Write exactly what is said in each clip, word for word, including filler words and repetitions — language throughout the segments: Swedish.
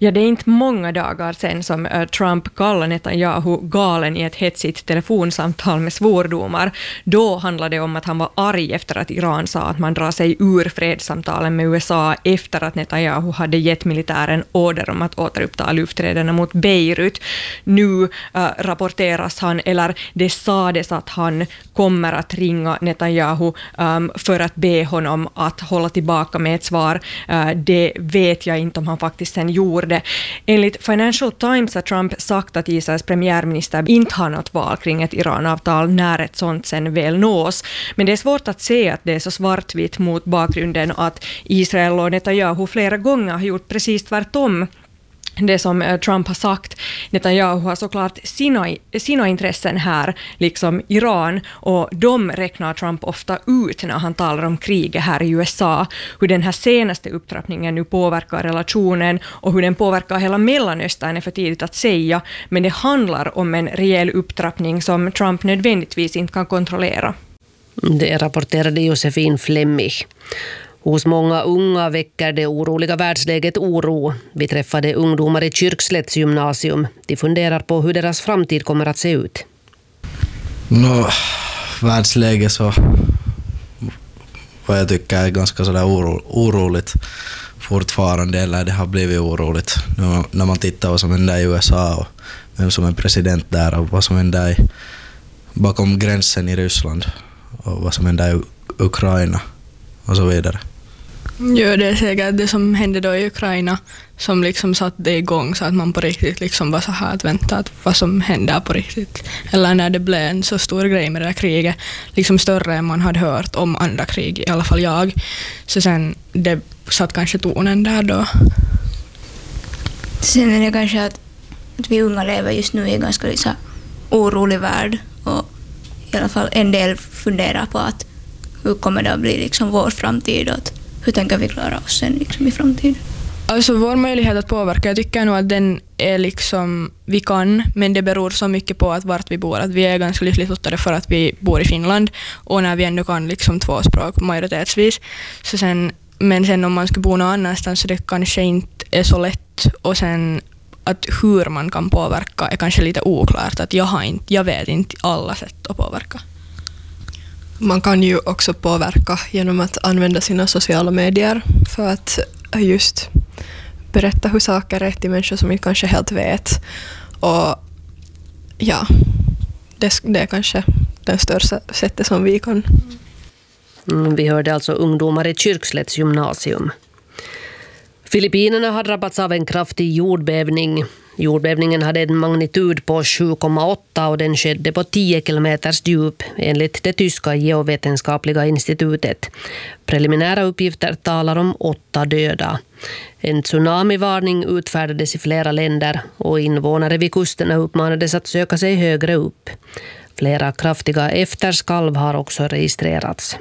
Ja, det är inte många dagar sedan som uh, Trump kallade Netanyahu galen i ett hetsigt telefonsamtal med svordomar. Då handlade det om att han var arg efter att Iran sa att man drar sig ur fredssamtalen med U S A efter att Netanyahu hade gett militären order om att återuppta lufträderna mot Beirut. Nu uh, rapporteras han, eller det sades att han kommer att ringa Netanyahu um, för att be honom att hålla tillbaka med ett svar. Uh, det vet jag inte om han faktiskt sen gjorde. Enligt Financial Times har Trump sagt att Israels premiärminister inte har något val kring ett Iran-avtal när ett sånt sen väl nås. Men det är svårt att se att det är så svartvitt mot bakgrunden att Israel och Netanyahu flera gånger har gjort precis tvärtom. Det som Trump har sagt. Netanyahu har såklart sina, sina intressen här, liksom Iran, och de räknar Trump ofta ut när han talar om kriget här i U S A. Hur den här senaste upptrappningen nu påverkar relationen och hur den påverkar hela Mellanöstern är för tidigt att säga, men det handlar om en rejäl upptrappning som Trump nödvändigtvis inte kan kontrollera. Det rapporterade Josefin Flemmich. Hos många unga väcker det oroliga världsläget oro. Vi träffade ungdomar i Kyrkslätts gymnasium. De funderar på hur deras framtid kommer att se ut. Nå, världsläget så vad jag tycker är ganska sådär oro, oroligt fortfarande, eller det har blivit oroligt när, när man tittar vad som händer i U S A och vem som är president där och vad som händer i, bakom gränsen i Ryssland och vad som händer i Ukraina och så vidare. Ja, det är säkert det som hände då i Ukraina som liksom satte det igång så att man på riktigt liksom var så här att vänta att vad som händer på riktigt. Eller när det blev en så stor grej med det här kriget, liksom större än man hade hört om andra krig, i alla fall jag. Så sen det satt kanske tonen där då. Sen är det kanske att, att vi unga lever just nu i en ganska liksom orolig värld och i alla fall en del funderar på att hur kommer det att bli liksom vår framtid och hur tänker vi klara oss sen liksom i framtiden? Alltså vår möjlighet att påverka, jag tycker nog att den är liksom, vi kan, men det beror så mycket på att vart vi bor. Att vi är ganska lyckligt lottade för att vi bor i Finland och när vi ändå kan liksom två språk majoritetsvis. Så sen, men sen om man ska bo någon annanstans så det kanske inte är så lätt, och sen att hur man kan påverka är kanske lite oklart. Att jag, har inte, jag vet inte alla sätt att påverka. Man kan ju också påverka genom att använda sina sociala medier för att just berätta hur saker är till människor som inte kanske helt vet. Och ja, det, det är kanske det största sättet som vi kan. Mm, vi hörde alltså ungdomar i Kyrkslätts gymnasium. Filippinerna har drabbats av en kraftig jordbävning. Jordbävningen hade en magnitud på sju komma åtta och den skedde på tio kilometers djup enligt det tyska geovetenskapliga institutet. Preliminära uppgifter talar om åtta döda. En tsunamivarning utfärdades i flera länder och invånare vid kusterna uppmanades att söka sig högre upp. Flera kraftiga efterskalv har också registrerats.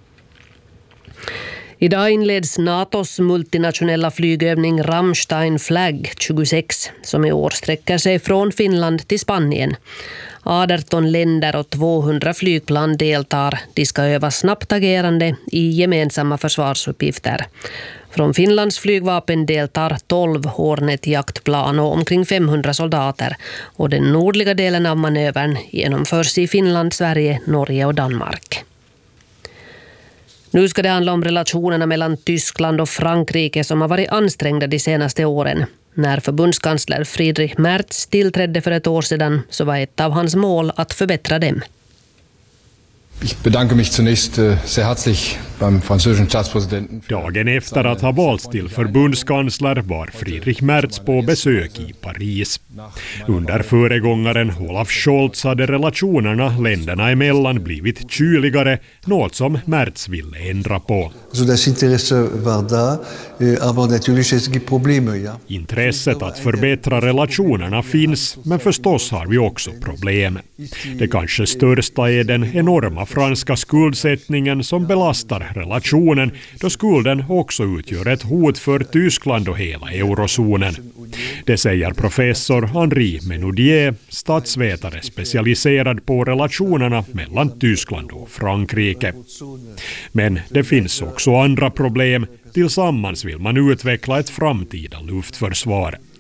Idag inleds NATOs multinationella flygövning Rammstein Flag tjugosex som i år sträcker sig från Finland till Spanien. arton länder och tvåhundra flygplan deltar. De ska öva snabbt agerande i gemensamma försvarsuppgifter. Från Finlands flygvapen deltar tolv Hornet-jaktplan och omkring femhundra soldater. Och den nordliga delen av manövern genomförs i Finland, Sverige, Norge och Danmark. Nu ska det handla om relationerna mellan Tyskland och Frankrike som har varit ansträngda de senaste åren. När förbundskansler Friedrich Merz tillträdde för ett år sedan så var ett av hans mål att förbättra dem. Ich bedanke mich zunächst sehr herzlich beim französischen Staatspräsidenten. Dagen efter att ha valts till förbundskansler var Friedrich Merz på besök i Paris. Under föregångaren Olaf Scholz hade relationerna länderna emellan blivit kyligare, något som Merz ville ändra på. Så das Interesse var där, aber natürlich es gibt Probleme, ja. Intresset att förbättra relationerna finns, men förstås har vi också problem. Det kanske största är den enorma franska skuldsättningen som belastar relationen, då skulden också utgör ett hot för Tyskland och hela eurozonen. Det säger professor Henri Menoudier, statsvetare specialiserad på relationerna mellan Tyskland och Frankrike. Men det finns också andra problem. Tillsammans vill man utveckla ett framtida luftförsvar.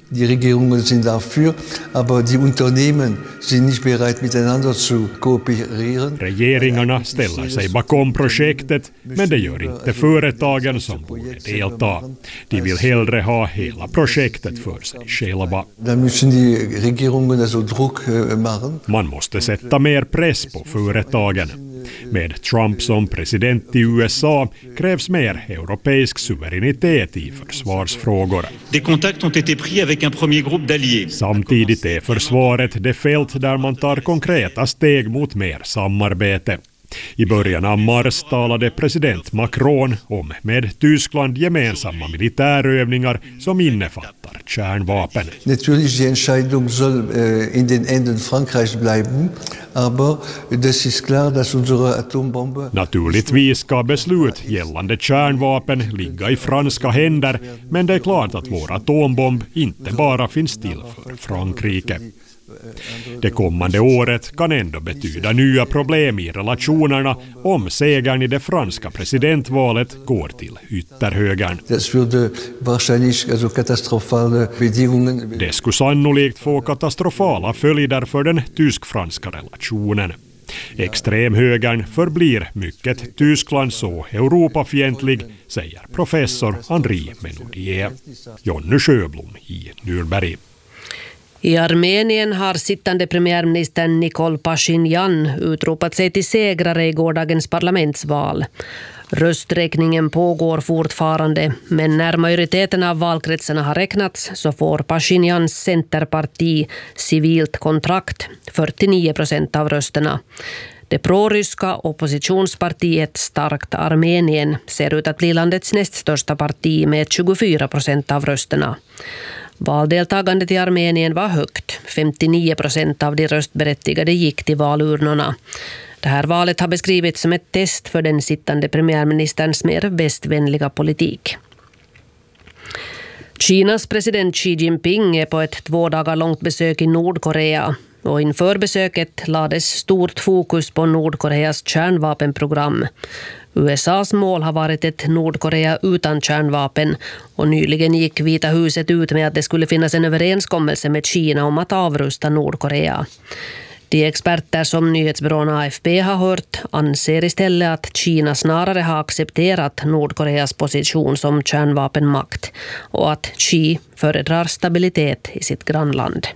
Die Regierungen sind dafür, aber die Unternehmen sind nicht bereit, miteinander zu kooperieren. Regeringarna ställer sig bakom projektet, men det gör inte företagen som borde delta. De vill hellre ha hela projektet för sig själva. Dann müssen die Regierungen also Druck machen. Man måste sätta mer press på företagen. Med Trump som president i U S A krävs mer europeisk suveränitet i försvarsfrågor. Des contacts ont été pris avec un premier groupe d'alliés. Samtidigt är försvaret det fält där man tar konkreta steg mot mer samarbete. I början av mars talade president Macron om med Tyskland gemensamma militärövningar som innefattar kärnvapen. Natürlich, die Entscheidung soll äh, in den Händen Frankreichs bleiben, aber das ist klar, dass unsere Atombombe... Naturligtvis ska beslut gällande kärnvapen ligga i franska händer, men det är klart att vår atombomb inte bara finns till för Frankrike. Det kommande året kan ändå betyda nya problem i relationerna om segern i det franska presidentvalet går till ytterhögern. Das würde wahrscheinlich also katastrophale Bedingungen. Det skulle sannolikt få katastrofala följder för den tysk-franska relationen. Extremhögern förblir mycket Tysklands och Europafientlig, säger professor Henri Menaudier. Jonny Sjöblom i Nürnberg. I Armenien har sittande premiärministern Nikol Pashinyan utropat sig till segrare i gårdagens parlamentsval. Rösträkningen pågår fortfarande, men när majoriteten av valkretsarna har räknats så får Pashinyans centerparti civilt kontrakt, fyrtionio procent av rösterna. Det proryska oppositionspartiet Starkt Armenien ser ut att bli landets näst största parti med tjugofyra procent av rösterna. Valdeltagandet i Armenien var högt. femtionio procent av de röstberättigade gick till valurnorna. Det här valet har beskrivits som ett test för den sittande premiärministerns mer västvänliga politik. Kinas president Xi Jinping är på ett två dagar långt besök i Nordkorea. Och inför besöket lades stort fokus på Nordkoreas kärnvapenprogram. U S A:s mål har varit ett Nordkorea utan kärnvapen och nyligen gick Vita huset ut med att det skulle finnas en överenskommelse med Kina om att avrusta Nordkorea. De experter som nyhetsbyrån A F P har hört anser istället att Kina snarare har accepterat Nordkoreas position som kärnvapenmakt och att Xi föredrar stabilitet i sitt grannland.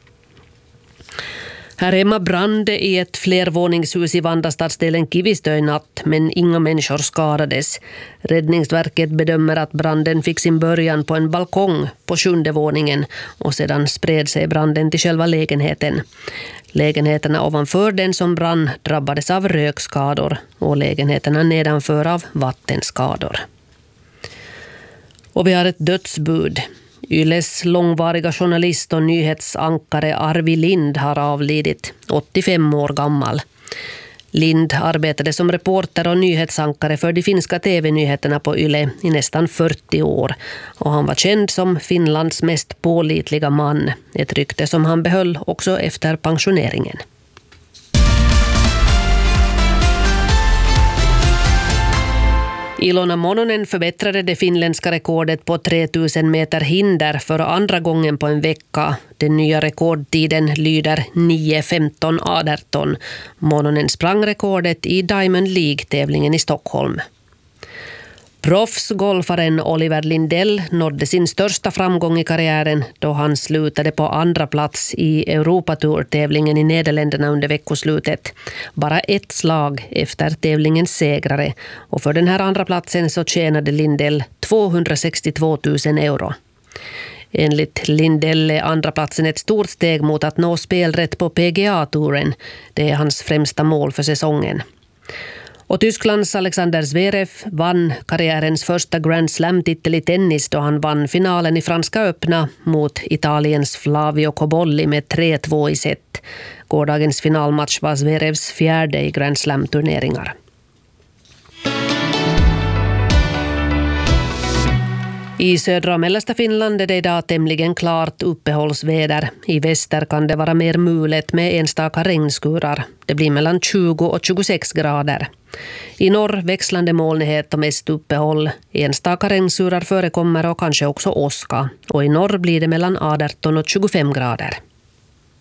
Här hemma brann det i ett flervåningshus i Vandastadsdelen Kivistö i natt, men inga människor skadades. Räddningsverket bedömer att branden fick sin början på en balkong på sjunde våningen och sedan spred sig branden till själva lägenheten. Lägenheterna ovanför den som brann drabbades av rökskador och lägenheterna nedanför av vattenskador. Och vi har ett dödsbud. Yles långvariga journalist och nyhetsankare Arvi Lind har avlidit, åttiofem år gammal. Lind arbetade som reporter och nyhetsankare för de finska tv-nyheterna på Yle i nästan fyrtio år och han var känd som Finlands mest pålitliga man, ett rykte som han behöll också efter pensioneringen. Ilona Mononen förbättrade det finländska rekordet på tre tusen meter hinder för andra gången på en vecka. Den nya rekordtiden lyder nio femton arton. Mononen sprang rekordet i Diamond League-tävlingen i Stockholm. Proffsgolfaren Oliver Lindell nådde sin största framgång i karriären då han slutade på andra plats i Europatour-tävlingen i Nederländerna under veckoslutet. Bara ett slag efter tävlingens segrare och för den här andra platsen så tjänade Lindell tvåhundrasextiotvå tusen euro. Enligt Lindell är andra platsen ett stort steg mot att nå spelrätt på P G A-touren. Det är hans främsta mål för säsongen. Och Tysklands Alexander Zverev vann karriärens första Grand Slam-titel i tennis då han vann finalen i Franska öppna mot Italiens Flavio Cobolli med tre två i set. Gårdagens finalmatch var Zverevs fjärde i Grand Slam-turneringar. I södra och mellersta Finland är det idag tämligen klart uppehållsväder. I väster kan det vara mer mulet med enstaka regnskurar. Det blir mellan tjugo och tjugosex grader. I norr växlande molnighet och mest uppehåll. Enstaka regnskurar förekommer och kanske också åska. Och i norr blir det mellan arton och tjugofem grader.